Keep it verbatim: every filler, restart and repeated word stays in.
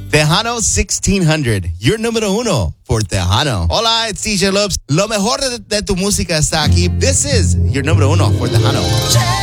Tejano sixteen hundred, your número uno for Tejano. Hola, it's D J Lopes. Lo mejor de, de tu música está aquí. This is your número uno for Tejano.